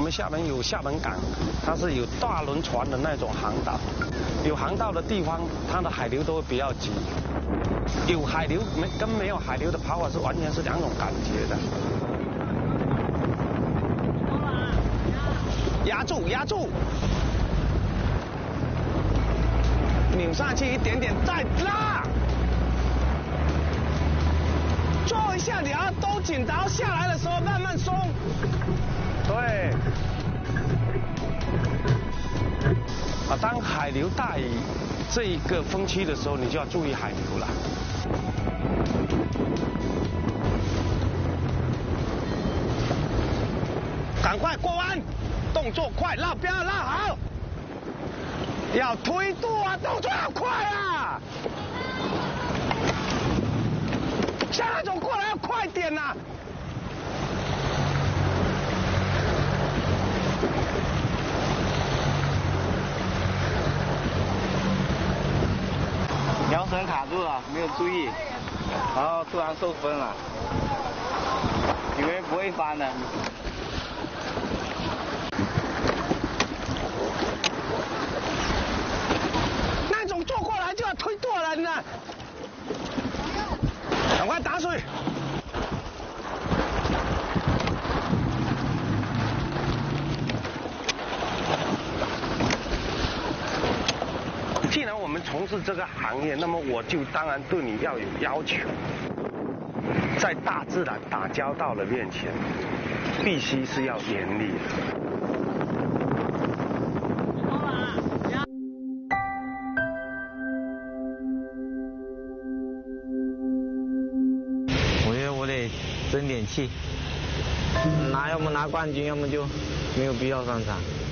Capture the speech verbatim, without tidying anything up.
们厦门有厦门港，它是有大轮船的那种航道，有航道的地方，它的海流都会比较急。有海流没跟没有海流的跑法是完全是两种感觉的。压住，压住，扭上去一点点，再拉。做一下，你要都紧，然后下来的时候慢慢松。对。啊，当海流大于这一个风区的时候，你就要注意海流了。赶快过弯，动作快，绕标绕好。要推度啊，动作要快啊！现在走过来要快点呐、啊！ 摇绳卡住了，没有注意，然后突然受风了，以为不会翻的。 那种坐过来就要推舵了，你呢？赶快打水！既然我们从事这个行业，那么我就当然对你要有要求。在大自然打交道的面前，必须是要严厉的。 我觉得我得争点气，拿要么拿冠军，要么就没有必要上场。